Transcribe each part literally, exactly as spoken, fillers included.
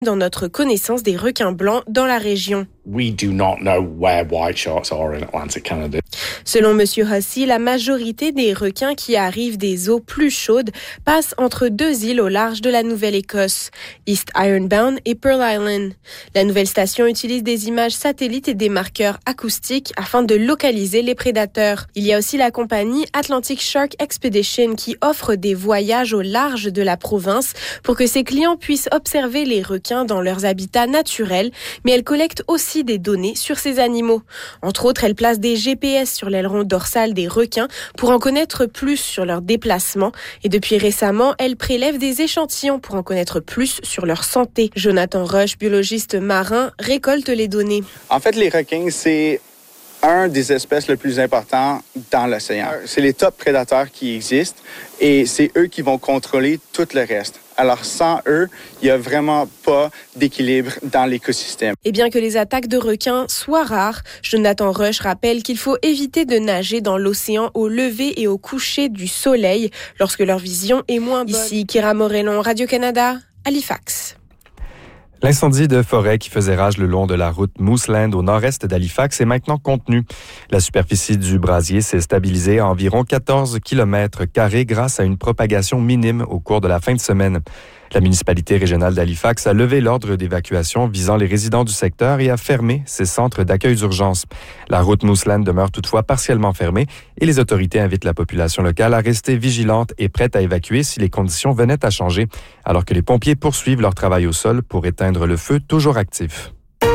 dans notre connaissance des requins blancs dans la région. We do not know where white sharks are in Atlantic Canada. Selon Monsieur Hussey, la majorité des requins qui arrivent des eaux plus chaudes passent entre deux îles au large de la Nouvelle-Écosse, East Ironbound et Pearl Island. La nouvelle station utilise des images satellites et des marqueurs acoustiques afin de localiser les prédateurs. Il y a aussi la compagnie Atlantic Shark Expedition qui offre des voyages au large de la province pour que ses clients puissent observer les requins dans leurs habitats naturels, mais elle collecte aussi des données sur ces animaux. Entre autres, elle place des G P S sur l'aileron dorsal des requins pour en connaître plus sur leurs déplacements. Et depuis récemment, elle prélève des échantillons pour en connaître plus sur leur santé. Jonathan Rush, biologiste marin, récolte les données. En fait, les requins, c'est un des espèces les plus importants dans l'océan. C'est les top prédateurs qui existent et c'est eux qui vont contrôler tout le reste. Alors, sans eux, il n'y a vraiment pas d'équilibre dans l'écosystème. Et bien que les attaques de requins soient rares, Jonathan Rush rappelle qu'il faut éviter de nager dans l'océan au lever et au coucher du soleil lorsque leur vision est moins bonne. Ici, Kira Morellon, Radio-Canada, Halifax. L'incendie de forêt qui faisait rage le long de la route Mooseland au nord-est d'Halifax est maintenant contenu. La superficie du brasier s'est stabilisée à environ quatorze kilomètres carrés grâce à une propagation minime au cours de la fin de semaine. La municipalité régionale d'Halifax a levé l'ordre d'évacuation visant les résidents du secteur et a fermé ses centres d'accueil d'urgence. La route Mooseland demeure toutefois partiellement fermée et les autorités invitent la population locale à rester vigilante et prête à évacuer si les conditions venaient à changer, alors que les pompiers poursuivent leur travail au sol pour éteindre le feu toujours actif.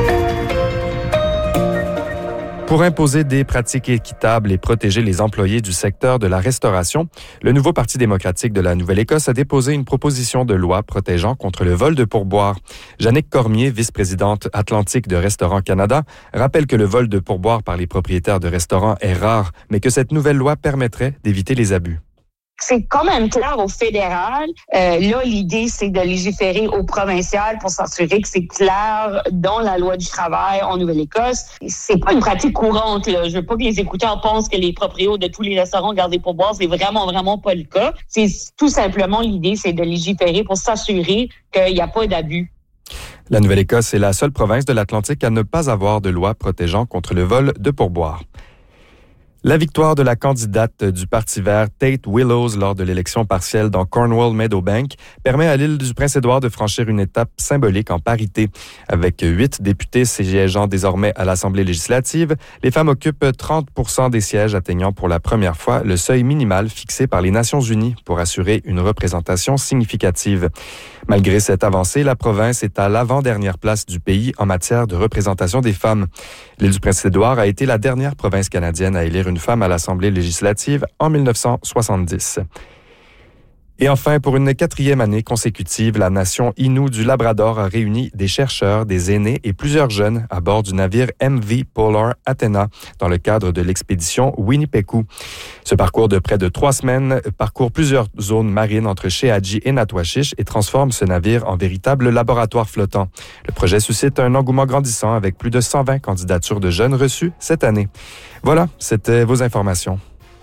Pour imposer des pratiques équitables et protéger les employés du secteur de la restauration, le nouveau Parti démocratique de la Nouvelle-Écosse a déposé une proposition de loi protégeant contre le vol de pourboires. Jannick Cormier, vice-présidente Atlantique de Restaurants Canada, rappelle que le vol de pourboires par les propriétaires de restaurants est rare, mais que cette nouvelle loi permettrait d'éviter les abus. C'est quand même clair au fédéral. Euh, là, l'idée, c'est de légiférer au provincial pour s'assurer que c'est clair dans la loi du travail en Nouvelle-Écosse. C'est pas une pratique courante, là. Je veux pas que les écouteurs pensent que les propriétaires de tous les restaurants gardent des pourboires. C'est vraiment, vraiment pas le cas. C'est tout simplement l'idée, c'est de légiférer pour s'assurer qu'il n'y a pas d'abus. La Nouvelle-Écosse est la seule province de l'Atlantique à ne pas avoir de loi protégeant contre le vol de pourboires. La victoire de la candidate du Parti vert Tate Willows lors de l'élection partielle dans Cornwall-Meadowbank permet à l'île du Prince-Édouard de franchir une étape symbolique en parité. Avec huit députés siégeant désormais à l'Assemblée législative, les femmes occupent trente pour cent des sièges, atteignant pour la première fois le seuil minimal fixé par les Nations unies pour assurer une représentation significative. Malgré cette avancée, la province est à l'avant-dernière place du pays en matière de représentation des femmes. L'île du Prince-Édouard a été la dernière province canadienne à élire une femme à l'Assemblée législative en dix-neuf cent soixante-dix. Et enfin, pour une quatrième année consécutive, la nation Innu du Labrador a réuni des chercheurs, des aînés et plusieurs jeunes à bord du navire M V Polar Athena dans le cadre de l'expédition Winnipeku. Ce parcours de près de trois semaines parcourt plusieurs zones marines entre Sheadji et Natwashish et transforme ce navire en véritable laboratoire flottant. Le projet suscite un engouement grandissant avec plus de cent vingt candidatures de jeunes reçues cette année. Voilà, c'était vos informations.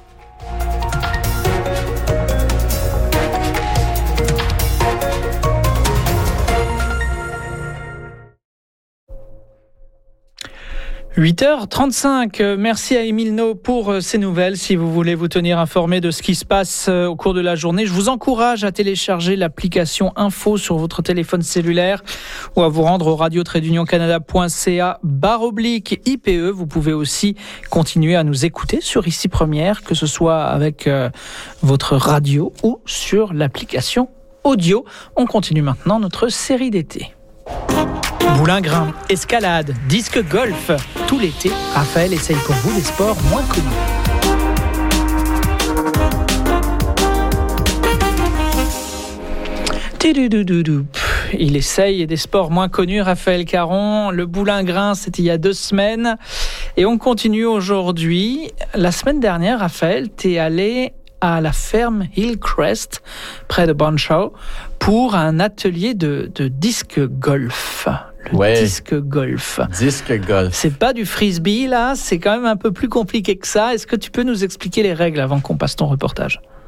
huit heures trente-cinq, merci à Émile No pour ces nouvelles. Si vous voulez vous tenir informé de ce qui se passe au cours de la journée, je vous encourage à télécharger l'application Info sur votre téléphone cellulaire ou à vous rendre au radio tiret union canada point c a barre oblique I P E. Vous pouvez aussi continuer à nous écouter sur Ici Première, que ce soit avec euh, votre radio ou sur l'application audio. On continue maintenant notre série d'été. Boulingrin, escalade, disque golf. Tout l'été, Raphaël essaye pour vous des sports moins connus. Il essaye des sports moins connus, Raphaël Caron. Le Boulingrin, c'était il y a deux semaines. Et on continue aujourd'hui. La semaine dernière, Raphaël, t'es allé à la ferme Hillcrest, près de Bonshaw, pour un atelier de, de disque golf. Le ouais. disque golf. Disque golf. C'est pas du frisbee, là, c'est quand même un peu plus compliqué que ça. Est-ce que tu peux nous expliquer les règles avant qu'on passe ton reportage ?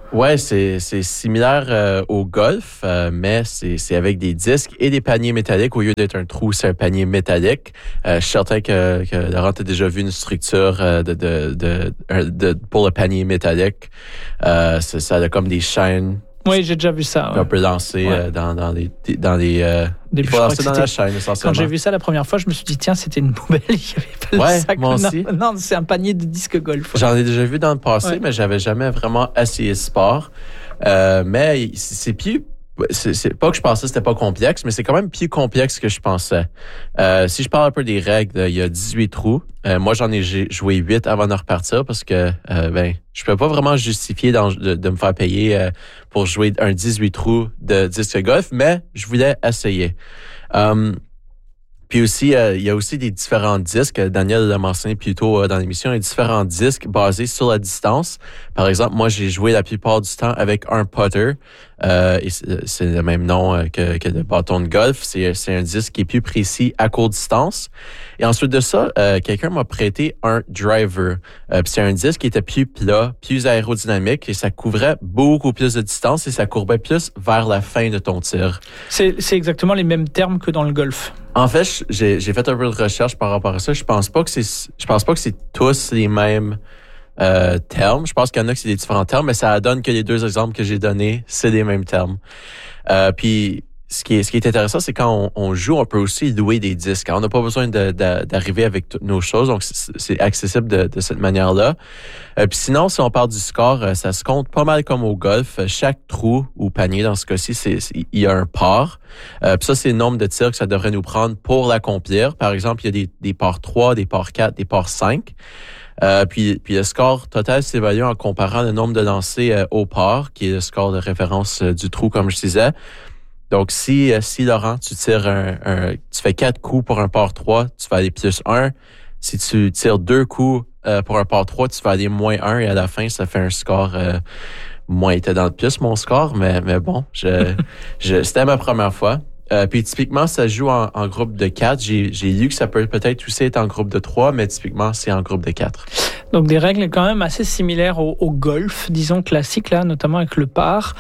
Ouais, c'est, c'est similaire euh, au golf, euh, mais c'est, c'est avec des disques et des paniers métalliques. Au lieu d'être un trou, c'est un panier métallique. Euh, je suis certain que, que Laurent a déjà vu une structure euh, de, de, de, de, de, pour le panier métallique. Euh, c'est, ça a comme des chaînes. Oui, j'ai déjà vu ça. Ouais. On peut lancer ouais. euh, dans, dans des... Dans des euh, il faut lancer dans la chaîne, essentiellement. Quand j'ai vu ça la première fois, je me suis dit, tiens, c'était une poubelle. Il n'y avait pas ouais, le sac. moi aussi. Non, non, c'est un panier de disques golf. J'en ai déjà vu dans le passé, ouais. mais j'avais jamais vraiment essayé ce sport. Euh, mais c'est plus... C'est, c'est pas que je pensais que c'était pas complexe, mais c'est quand même plus complexe que je pensais. Euh, si je parle un peu des règles, il y a dix-huit trous. Euh, moi, j'en ai joué huit avant de repartir parce que euh, ben je peux pas vraiment justifier dans, de, de me faire payer euh, pour jouer un dix-huit trous de disque golf, mais je voulais essayer. Um, Puis aussi, euh, il y a aussi des différents disques. Daniel l'a mentionné plus tôt euh, dans l'émission. Il y a différents disques basés sur la distance. Par exemple, moi, j'ai joué la plupart du temps avec un putter. Euh, et c'est, c'est le même nom euh, que, que le bâton de golf. C'est, c'est un disque qui est plus précis à courte distance. Et ensuite de ça, euh, quelqu'un m'a prêté un driver. Euh, puis c'est un disque qui était plus plat, plus aérodynamique et ça couvrait beaucoup plus de distance et ça courbait plus vers la fin de ton tir. C'est, c'est exactement les mêmes termes que dans le golf. En fait, j'ai, j'ai fait un peu de recherche par rapport à ça. Je pense pas que c'est, je pense pas que c'est tous les mêmes euh, termes. Je pense qu'il y en a que c'est des différents termes, mais ça donne que les deux exemples que j'ai donnés, c'est les mêmes termes. Euh, puis ce qui est, ce qui est intéressant, c'est quand on, on joue, on peut aussi louer des disques. On n'a pas besoin de, de, d'arriver avec toutes nos choses, donc c'est, c'est accessible de, de cette manière-là. Euh, puis sinon, si on parle du score, ça se compte pas mal comme au golf. Chaque trou ou panier, dans ce cas-ci, c'est, c'est il y a un par. Euh, puis ça, c'est le nombre de tirs que ça devrait nous prendre pour l'accomplir. Par exemple, il y a des, des par trois, des par quatre, des par cinq. Euh, puis, puis le score total s'évalue en comparant le nombre de lancers euh, au par, qui est le score de référence euh, du trou, comme je disais. Donc, si, euh, si Laurent, tu tires un, un, tu fais quatre coups pour un par trois, tu vas aller plus un. Si tu tires deux coups euh, pour un par trois, tu vas aller moins un et à la fin, ça fait un score euh, moins. Il était dans le plus, mon score, mais, mais bon, je, je, c'était ma première fois. Euh, puis typiquement, ça joue en, en groupe de quatre. J'ai, j'ai lu que ça peut peut-être aussi être en groupe de trois, mais typiquement, c'est en groupe de quatre. Donc des règles quand même assez similaires au, au golf, disons classique, là, notamment avec le par.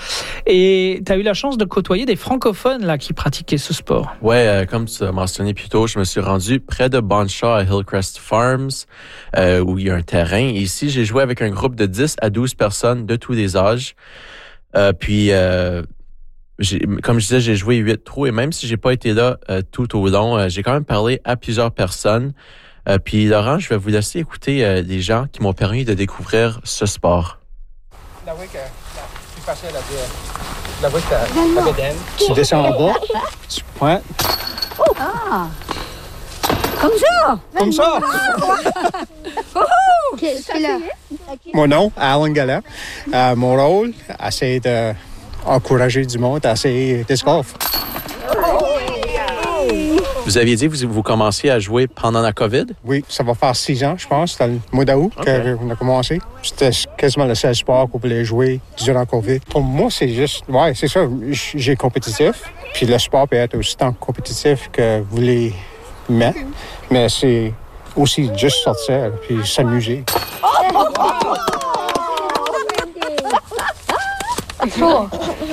Et tu as eu la chance de côtoyer des francophones là qui pratiquaient ce sport. Ouais, euh, comme tu as mentionné plus tôt, je me suis rendu près de Bonshaw à Hillcrest Farms, euh, où il y a un terrain. Et ici, j'ai joué avec un groupe de dix à douze personnes de tous les âges. Euh, puis... Euh, J'ai, comme je disais, j'ai joué huit trous et même si j'ai pas été là euh, tout au long, euh, j'ai quand même parlé à plusieurs personnes. Euh, puis Laurent, je vais vous laisser écouter euh, les gens qui m'ont permis de découvrir ce sport. La voie que la plus facile à dire. La voie que la bédaine. Tu descends en bas, tu pointes. Ah! Comme ça! Comme ça! OK, c'est là. Mon nom, Alan Gallant. Euh, mon rôle, essayer de encourager du monde à essayer disc golf. Vous aviez dit que vous, vous commenciez à jouer pendant la COVID? Oui, ça va faire six ans, je pense. C'était le mois d'août okay. qu'on a commencé. C'était quasiment le seul sport qu'on voulait jouer durant la COVID. Pour moi, c'est juste... Ouais, c'est ça. J'ai compétitif. Puis le sport peut être aussi tant compétitif que vous voulez mettre. Mais c'est aussi juste sortir puis s'amuser. Faux.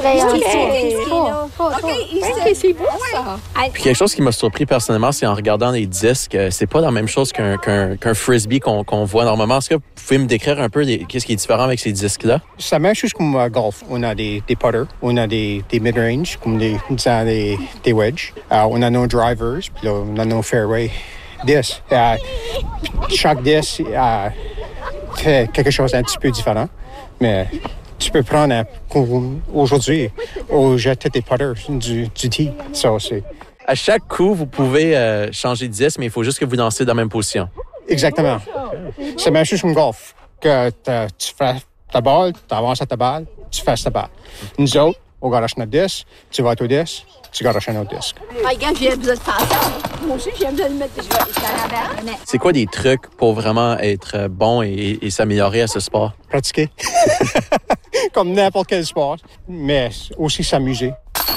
Puis quelque chose qui m'a surpris personnellement, c'est en regardant les disques, c'est pas la même chose qu'un, qu'un, qu'un frisbee qu'on, qu'on voit normalement. Est-ce que vous pouvez me décrire un peu les, qu'est-ce qui est différent avec ces disques-là? C'est la même chose comme uh, golf. On a des, des putters, on a des, des mid-range, comme des, des, des wedges. Uh, on a nos drivers, puis là, on a nos fairway disques. Uh, chaque disque uh, fait quelque chose d'un petit peu différent, mais... Tu peux prendre, un, aujourd'hui, au jet des putters du, du tee. Ça, c'est... À chaque coup, vous pouvez euh, changer de disque, mais il faut juste que vous lancez dans la même position. Exactement. C'est la même chose comme golf. Que tu fais ta balle, tu avances à ta balle, tu fais ta balle. Nous autres, on garoche notre disque, tu vas à ton disque, tu garoches un autre disque. Regarde, j'ai besoin de faire ça. Moi aussi, j'ai besoin de mettre des joueurs. C'est quoi des trucs pour vraiment être bon et, et s'améliorer à ce sport? Pratiquer. Comme n'importe quel sport, mais aussi s'amuser.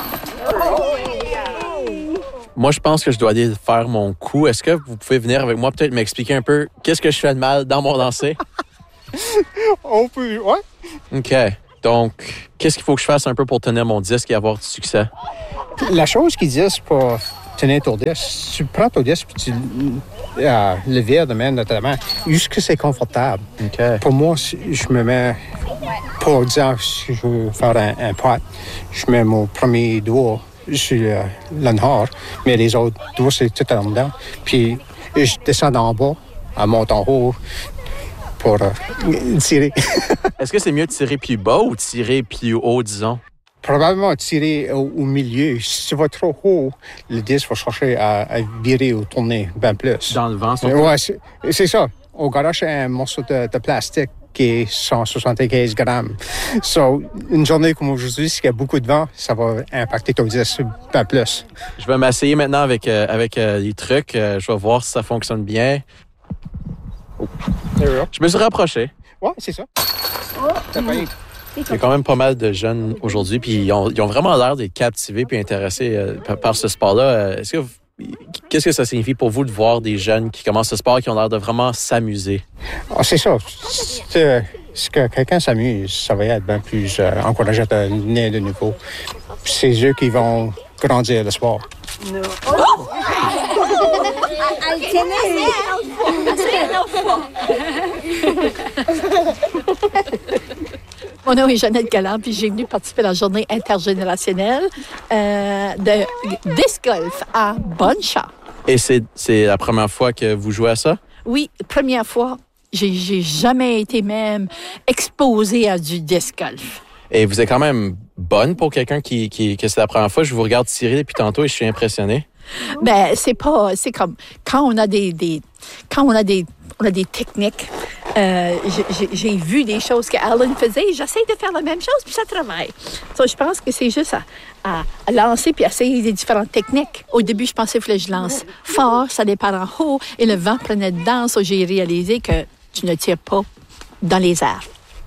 Moi, je pense que je dois aller faire mon coup. Est-ce que vous pouvez venir avec moi, peut-être m'expliquer un peu qu'est-ce que je fais de mal dans mon lancer? On peut, ouais. OK. Donc, qu'est-ce qu'il faut que je fasse un peu pour tenir mon disque et avoir du succès? La chose qu'ils disent pour tenir ton disque, tu prends ton disque et tu euh, le vires de main notamment, jusqu'à ce que c'est confortable. Okay. Pour moi, je me mets, pour dire si je veux faire un, un pot, je mets mon premier doigt sur euh, l'enhard, mais les autres doigts, c'est tout en dedans. Puis, je descends en bas, en montant en haut pour euh, tirer. Est-ce que c'est mieux de tirer plus bas ou tirer plus haut, disons? Probablement tirer au, au milieu. Si tu vas trop haut, le disque va chercher à, à virer ou tourner bien plus. Dans le vent, surtout? Oui, c'est, c'est ça. Au garage, c'est un morceau de, de plastique qui est cent soixante-quinze grammes. So, une journée comme aujourd'hui, s'il y a beaucoup de vent, ça va impacter ton disque bien plus. Je vais m'essayer maintenant avec, euh, avec euh, les trucs. Euh, je vais voir si ça fonctionne bien. Oh. Je me suis rapproché. Oui, c'est ça. Oh. T'as pas eu. Il y a quand même pas mal de jeunes aujourd'hui, puis ils ont, ils ont vraiment l'air d'être captivés puis intéressés euh, par, par ce sport-là. Est-ce que vous, qu'est-ce que ça signifie pour vous de voir des jeunes qui commencent ce sport, qui ont l'air de vraiment s'amuser? Ah, c'est ça. C'est, c'est que quelqu'un s'amuse, ça va être bien plus euh, encourageant de venir de nouveau. C'est eux qui vont grandir le sport. No. Oh! Al tenés. Mon nom est Jeannette Galland, puis j'ai venu participer à la journée intergénérationnelle euh, de disc golf à Bonne-Chat. Et c'est, c'est la première fois que vous jouez à ça? Oui, première fois. J'ai, j'ai jamais été même exposée à du disc golf. Et vous êtes quand même bonne pour quelqu'un qui, qui que c'est la première fois. Je vous regarde tirer depuis tantôt et je suis impressionné. Ben c'est pas, c'est comme quand on a des, des quand on a des, on a des techniques. Euh, j'ai, j'ai vu des choses que Alan faisait. J'essaie de faire la même chose puis ça travaille. So, je pense que c'est juste à, à, à lancer puis à essayer des différentes techniques. Au début, je pensais qu'il fallait que je lance fort, ça départ en haut et le vent prenait dedans. So, j'ai réalisé que tu ne tires pas dans les airs.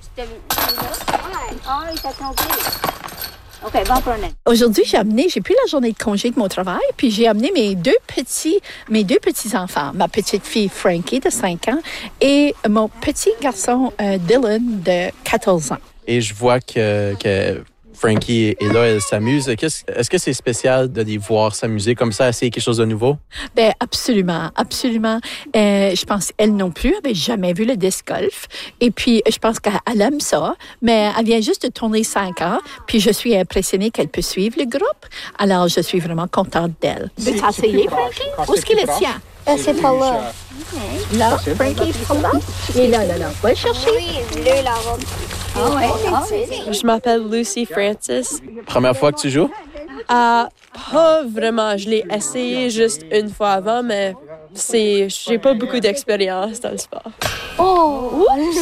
Ah, il t'a trompé. OK, bon problème. Aujourd'hui, j'ai amené, j'ai pris la journée de congé de mon travail, puis j'ai amené mes deux petits, mes deux petits-enfants, ma petite fille Frankie de cinq ans et mon petit garçon euh, Dylan de quatorze ans. Et je vois que, que Frankie est là, elle s'amuse. Qu'est-ce, est-ce que c'est spécial de les voir s'amuser comme ça, essayer quelque chose de nouveau? Ben absolument, absolument. Euh, je pense qu'elle non plus avait jamais vu le disc golf. Et puis, je pense qu'elle aime ça, mais elle vient juste de tourner cinq ans. Puis, je suis impressionnée qu'elle peut suivre le groupe. Alors, je suis vraiment contente d'elle. Tu veux t'essayer, Frankie? Où est-ce qu'il est tient? Euh, c'est pas là. Là, Frankie, c'est pas là? Il est là, là, là. Va le chercher. Oui, bleu, la robe. Ah ouais. Je m'appelle Lucy Francis. Première fois que tu joues? Euh, pas vraiment. Je l'ai essayé juste une fois avant, mais c'est, j'ai pas beaucoup d'expérience dans le sport. Oh!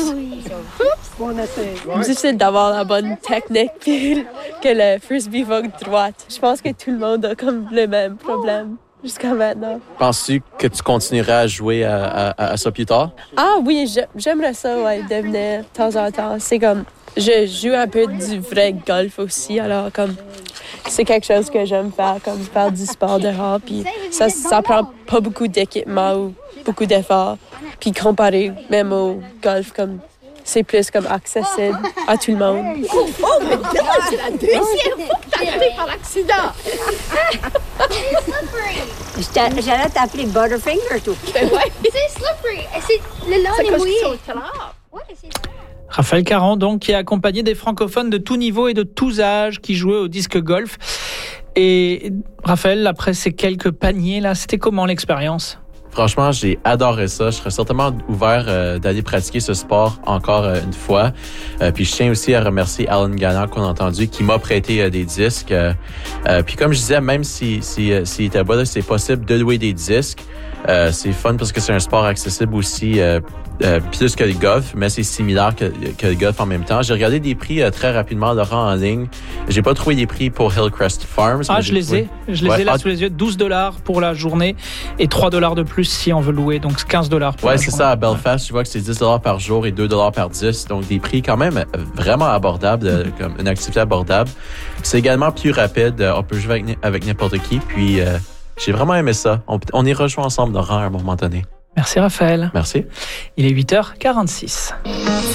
C'est difficile d'avoir la bonne technique puis que le frisbee va droite. Je pense que tout le monde a comme le même problème jusqu'à maintenant. Penses-tu que tu continueras à jouer à, à, à ça plus tard? Ah oui, j'aimerais ça, ouais, devenir de temps en temps. C'est comme, je joue un peu du vrai golf aussi, alors comme, c'est quelque chose que j'aime faire, comme faire du sport dehors, puis ça, ça prend pas beaucoup d'équipement ou beaucoup d'efforts, puis comparé même au golf, comme, c'est plus comme accessible à tout le monde. Oh, oh mais là, c'est la deuxième fois que t'as arrêté par l'accident. J'allais t'appeler Butterfinger, tout. Ben ouais. C'est slippery. C'est le lac est mouillé. Ouais, c'est ça. Raphaël Caron, donc, qui est accompagné des francophones de tout niveau et de tous âges qui jouaient au disque golf. Et Raphaël, après ces quelques paniers, là, c'était comment l'expérience? Franchement, j'ai adoré ça. Je serais certainement ouvert euh, d'aller pratiquer ce sport encore euh, une fois. Euh, puis je tiens aussi à remercier Alan Galland qu'on a entendu, qui m'a prêté euh, des disques. Euh, euh, puis comme je disais, même si si euh, s'il était pas là, c'est possible de louer des disques. Euh, c'est fun parce que c'est un sport accessible aussi, euh, euh, plus que le golf, mais c'est similaire que, que le golf en même temps. J'ai regardé des prix euh, très rapidement, Laurent, en ligne. J'ai pas trouvé les prix pour Hillcrest Farms. Ah, je les trouvé... ai. Je les ouais. ai là ah, sous les yeux. douze dollars pour la journée et trois dollars de plus si on veut louer. Donc quinze dollars pour ouais, la c'est journée. ça. À Belfast, je vois que c'est dix dollars par jour et deux dollars par dix. Donc des prix quand même vraiment abordables, euh, comme une activité abordable. C'est également plus rapide. On peut jouer avec, avec n'importe qui. Puis euh, j'ai vraiment aimé ça. On, on y rejoint ensemble, Laurent, à un moment donné. Merci Raphaël. Merci. Il est huit heures quarante-six.